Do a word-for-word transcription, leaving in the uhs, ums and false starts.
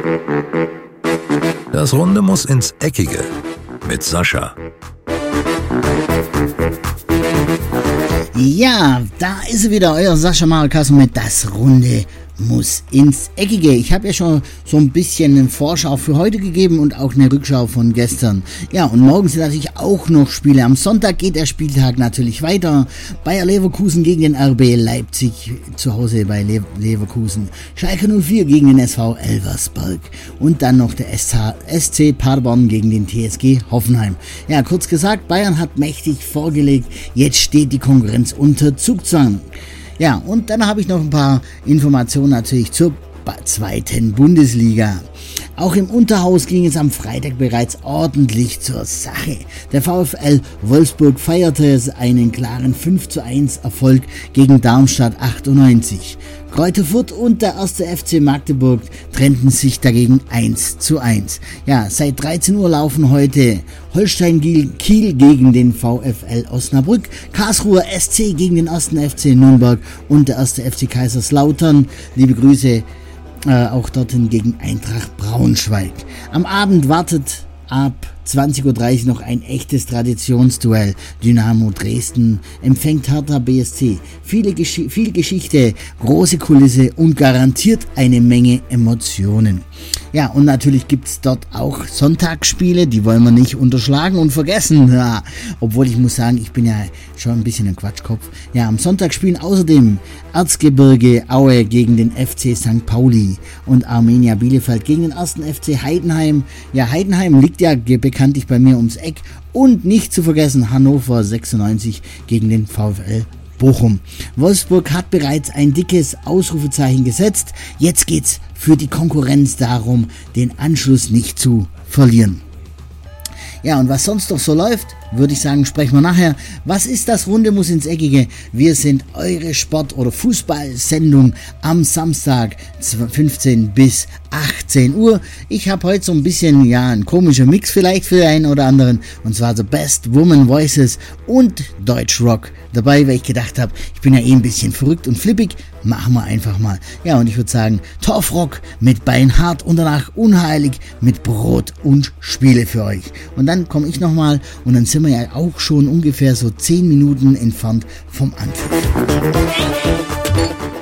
Das Runde muss ins Eckige mit Sascha. Ja, da ist er wieder, euer Sascha Maracas mit Das Runde muss ins Eckige. Ich habe ja schon so ein bisschen eine Vorschau für heute gegeben und auch eine Rückschau von gestern. Ja, und morgen sind natürlich auch noch Spiele. Am Sonntag geht der Spieltag natürlich weiter. Bayer Leverkusen gegen den R B Leipzig zu Hause bei Le- Leverkusen. Schalke null vier gegen den S V Elversberg. Und dann noch der S C Paderborn gegen den T S G Hoffenheim. Ja, kurz gesagt, Bayern hat mächtig vorgelegt. Jetzt steht die Konkurrenz unter Zugzwang. Ja, und dann habe ich noch ein paar Informationen natürlich zur zweiten Bundesliga. Auch im Unterhaus ging es am Freitag bereits ordentlich zur Sache. Der VfL Wolfsburg feierte einen klaren fünf zu eins Erfolg gegen Darmstadt achtundneunzig. Greuther Fürth und der erste F C Magdeburg trennten sich dagegen eins zu eins. Ja, seit dreizehn Uhr laufen heute Holstein Kiel gegen den VfL Osnabrück, Karlsruher S C gegen den ersten F C Nürnberg und der erste F C Kaiserslautern. Liebe Grüße äh, auch dorthin gegen Eintracht Braunschweig. Am Abend wartet ab zwanzig Uhr dreißig noch ein echtes Traditionsduell. Dynamo Dresden empfängt Hertha B S C. Viele Gesch- viel Geschichte, große Kulisse und garantiert eine Menge Emotionen. Ja, und natürlich gibt's dort auch Sonntagsspiele, die wollen wir nicht unterschlagen und vergessen. Ja, obwohl ich muss sagen, ich bin ja schon ein bisschen ein Quatschkopf. Ja, am Sonntag spielen außerdem Erzgebirge Aue gegen den F C Sankt Pauli und Arminia Bielefeld gegen den ersten F C Heidenheim. Ja, Heidenheim liegt ja bekanntlich bei mir ums Eck. Und nicht zu vergessen Hannover sechsundneunzig gegen den VfL Bochum. Wolfsburg hat bereits ein dickes Ausrufezeichen gesetzt. Jetzt geht's für die Konkurrenz darum, den Anschluss nicht zu verlieren. Ja, und was sonst noch so läuft, würde ich sagen, sprechen wir nachher. Was ist das Runde muss ins Eckige? Wir sind eure Sport- oder Fußballsendung am Samstag fünfzehn bis achtzehn Uhr. Ich habe heute so ein bisschen, ja, ein komischer Mix vielleicht für den einen oder anderen. Und zwar The Best Woman Voices und Deutschrock dabei, weil ich gedacht habe, ich bin ja eh ein bisschen verrückt und flippig. Machen wir einfach mal. Ja, und ich würde sagen, Torfrock mit Beinhart und danach Unheilig mit Brot und Spiele für euch. Und dann komme ich nochmal und dann sind wir ja auch schon ungefähr so zehn Minuten entfernt vom Anfang.